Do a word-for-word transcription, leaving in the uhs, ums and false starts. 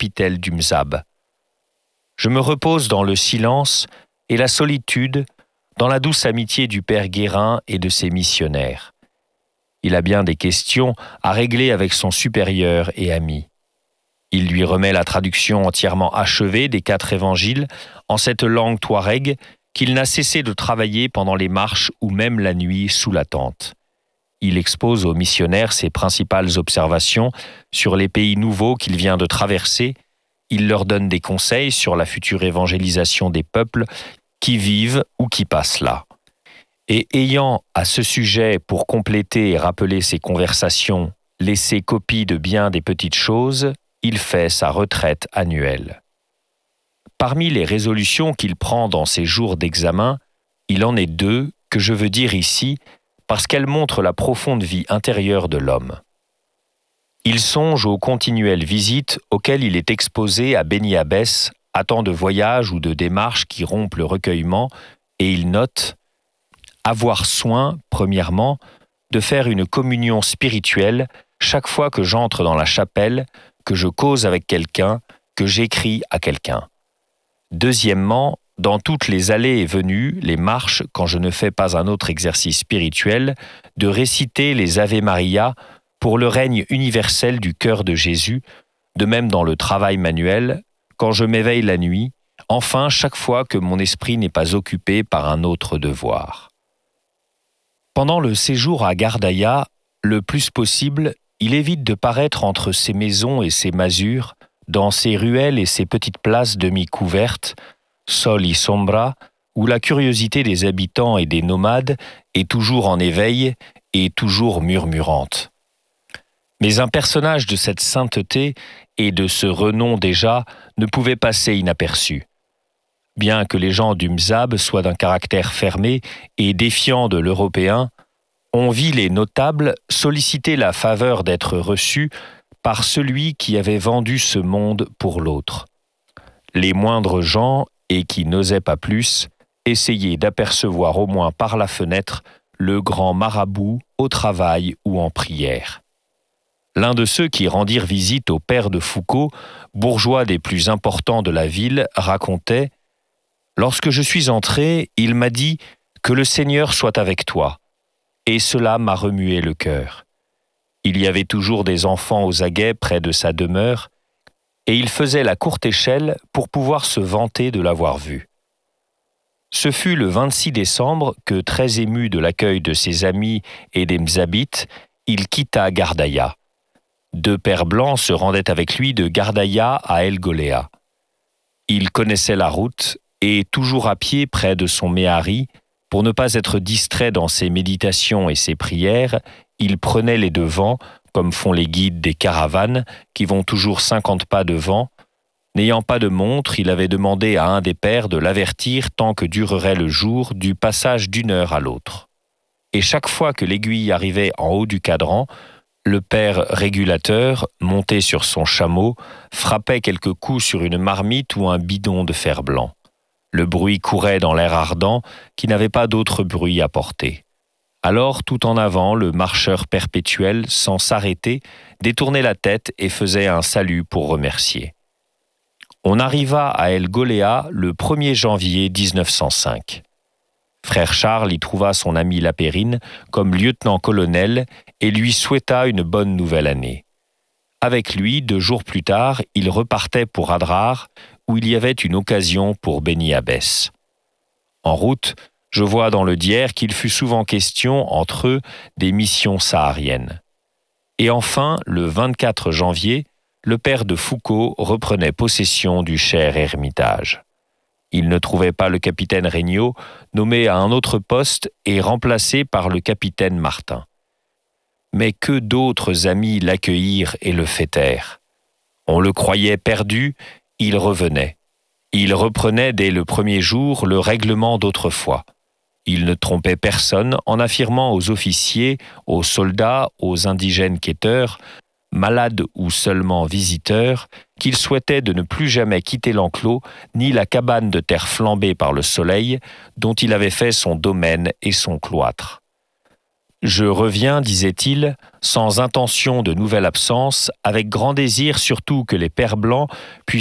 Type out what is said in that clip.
capitelle du Mzab. Je me repose dans le silence et la solitude, dans la douce amitié du père Guérin et de ses missionnaires. Il a bien des questions à régler avec son supérieur et ami. Il lui remet la traduction entièrement achevée des quatre évangiles en cette langue touareg qu'il n'a cessé de travailler pendant les marches ou même la nuit sous la tente. Il expose aux missionnaires ses principales observations sur les pays nouveaux qu'il vient de traverser. Il leur donne des conseils sur la future évangélisation des peuples qui vivent ou qui passent là. Et ayant à ce sujet, pour compléter et rappeler ses conversations, laissé copie de bien des petites choses, il fait sa retraite annuelle. Parmi les résolutions qu'il prend dans ses jours d'examen, il en est deux que je veux dire ici parce qu'elles montrent la profonde vie intérieure de l'homme. Il songe aux continuelles visites auxquelles il est exposé à Beni Abbès, à temps de voyages ou de démarches qui rompent le recueillement, et il note « avoir soin, premièrement, de faire une communion spirituelle chaque fois que j'entre dans la chapelle, que je cause avec quelqu'un, que j'écris à quelqu'un. Deuxièmement, dans toutes les allées et venues, les marches, quand je ne fais pas un autre exercice spirituel, de réciter les Ave Maria pour le règne universel du cœur de Jésus, de même dans le travail manuel, quand je m'éveille la nuit, enfin chaque fois que mon esprit n'est pas occupé par un autre devoir. » Pendant le séjour à Gardaïa, le plus possible, il évite de paraître entre ses maisons et ses masures, dans ses ruelles et ses petites places demi-couvertes, sol y sombra, où la curiosité des habitants et des nomades est toujours en éveil et toujours murmurante. Mais un personnage de cette sainteté et de ce renom déjà ne pouvait passer inaperçu. Bien que les gens du Mzab soient d'un caractère fermé et défiant de l'Européen, on vit les notables solliciter la faveur d'être reçus par celui qui avait vendu ce monde pour l'autre. Les moindres gens, et qui n'osaient pas plus, essayaient d'apercevoir au moins par la fenêtre le grand marabout au travail ou en prière. L'un de ceux qui rendirent visite au père de Foucault, bourgeois des plus importants de la ville, racontait « Lorsque je suis entré, il m'a dit « Que le Seigneur soit avec toi ». Et cela m'a remué le cœur. Il y avait toujours des enfants aux aguets près de sa demeure, et il faisait la courte échelle pour pouvoir se vanter de l'avoir vu. Ce fut le vingt-six décembre que, très ému de l'accueil de ses amis et des Mzabites, il quitta Gardaïa. Deux pères blancs se rendaient avec lui de Gardaïa à El Goléa. Il connaissait la route et, toujours à pied près de son méhari, pour ne pas être distrait dans ses méditations et ses prières, il prenait les devants, comme font les guides des caravanes, qui vont toujours cinquante pas devant. N'ayant pas de montre, il avait demandé à un des pères de l'avertir tant que durerait le jour du passage d'une heure à l'autre. Et chaque fois que l'aiguille arrivait en haut du cadran, le père régulateur, monté sur son chameau, frappait quelques coups sur une marmite ou un bidon de fer blanc. Le bruit courait dans l'air ardent, qui n'avait pas d'autre bruit à porter. Alors, tout en avant, le marcheur perpétuel, sans s'arrêter, détournait la tête et faisait un salut pour remercier. On arriva à El Goléa le premier janvier mille neuf cent cinq. Frère Charles y trouva son ami Lapérine comme lieutenant-colonel et lui souhaita une bonne nouvelle année. Avec lui, deux jours plus tard, il repartait pour Adrar, où il y avait une occasion pour Beni Abbès. En route, je vois dans le Dier qu'il fut souvent question entre eux des missions sahariennes. Et enfin, le vingt-quatre janvier, le père de Foucault reprenait possession du cher ermitage. Il ne trouvait pas le capitaine Regnault, nommé à un autre poste et remplacé par le capitaine Martin. Mais que d'autres amis l'accueillirent et le fêtèrent. On le croyait perdu, il revenait. Il reprenait dès le premier jour le règlement d'autrefois. Il ne trompait personne en affirmant aux officiers, aux soldats, aux indigènes quêteurs, malades ou seulement visiteurs, qu'il souhaitait de ne plus jamais quitter l'enclos ni la cabane de terre flambée par le soleil dont il avait fait son domaine et son cloître. Je reviens, disait-il, sans intention de nouvelle absence, avec grand désir surtout que les pères blancs puissent